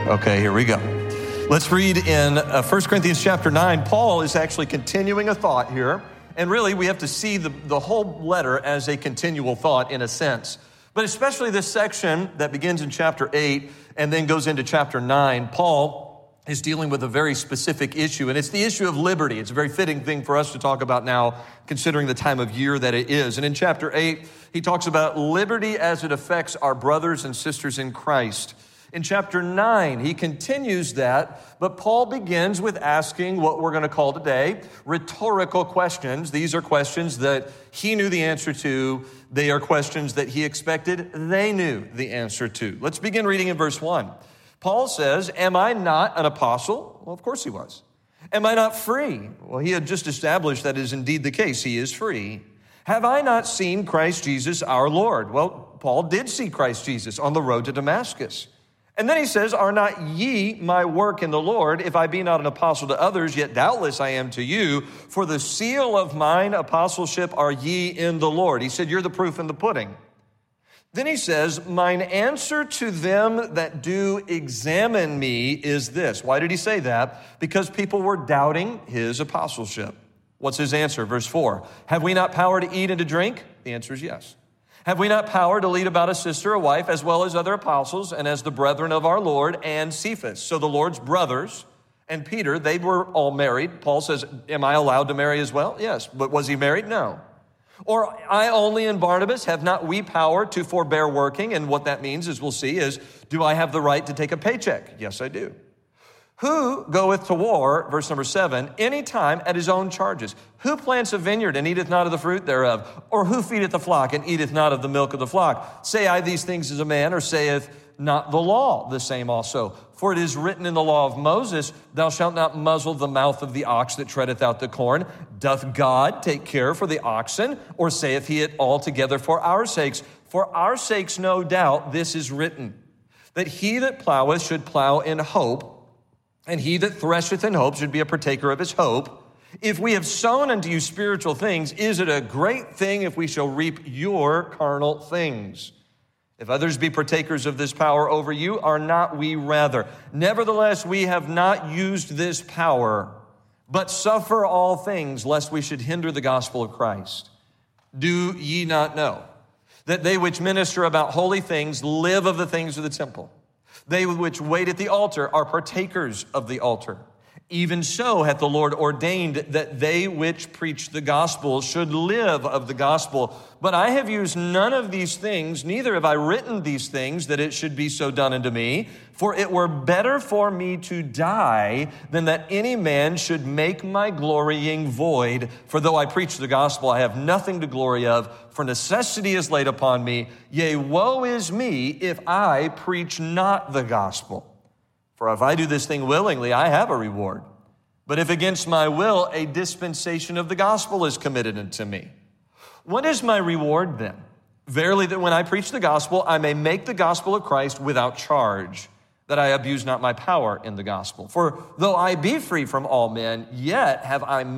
Okay, here we go. Let's read in 1 Corinthians chapter 9. Paul is actually continuing a thought here. And really, we have to see the whole letter as a continual thought in a sense. But especially this section that begins in chapter 8 and then goes into chapter 9, Paul is dealing with a very specific issue, and it's the issue of liberty. It's a very fitting thing for us to talk about now, considering the time of year that it is. And in chapter 8, he talks about liberty as it affects our brothers and sisters in Christ. In chapter 9, he continues that, but Paul begins with asking what we're going to call today rhetorical questions. These are questions that he knew the answer to. They are questions that he expected they knew the answer to. Let's begin reading in verse 1. Paul says, "Am I not an apostle?" Well, of course he was. "Am I not free?" Well, he had just established that is indeed the case. He is free. "Have I not seen Christ Jesus our Lord?" Well, Paul did see Christ Jesus on the road to Damascus. And then he says, "Are not ye my work in the Lord? If I be not an apostle to others, yet doubtless I am to you. For the seal of mine apostleship are ye in the Lord." He said, you're the proof in the pudding. Then he says, "Mine answer to them that do examine me is this." Why did he say that? Because people were doubting his apostleship. What's his answer? Verse 4. "Have we not power to eat and to drink?" The answer is yes. "Have we not power to lead about a sister, a wife, as well as other apostles, and as the brethren of our Lord and Cephas?" So the Lord's brothers and Peter, they were all married. Paul says, am I allowed to marry as well? Yes. But was he married? No. "Or I only and Barnabas, have not we power to forbear working?" And what that means, as we'll see, is do I have the right to take a paycheck? Yes, I do. "Who goeth to war," verse number 7, "any time at his own charges? Who plants a vineyard and eateth not of the fruit thereof? Or who feedeth the flock and eateth not of the milk of the flock? Say I these things as a man, or saith not the law the same also? For it is written in the law of Moses, Thou shalt not muzzle the mouth of the ox that treadeth out the corn. Doth God take care for the oxen? Or saith he it altogether for our sakes? For our sakes, no doubt, this is written, that he that ploweth should plow in hope, and he that thresheth in hope should be a partaker of his hope. If we have sown unto you spiritual things, is it a great thing if we shall reap your carnal things? If others be partakers of this power over you, are not we rather? Nevertheless, we have not used this power, but suffer all things, lest we should hinder the gospel of Christ. Do ye not know that they which minister about holy things live of the things of the temple? They which wait at the altar are partakers of the altar. Even so hath the Lord ordained that they which preach the gospel should live of the gospel. But I have used none of these things, neither have I written these things, that it should be so done unto me. For it were better for me to die than that any man should make my glorying void. For though I preach the gospel, I have nothing to glory of, for necessity is laid upon me. Yea, woe is me if I preach not the gospel. For if I do this thing willingly, I have a reward. But if against my will, a dispensation of the gospel is committed unto me. What is my reward then? Verily, that when I preach the gospel, I may make the gospel of Christ without charge, that I abuse not my power in the gospel. For though I be free from all men, yet have I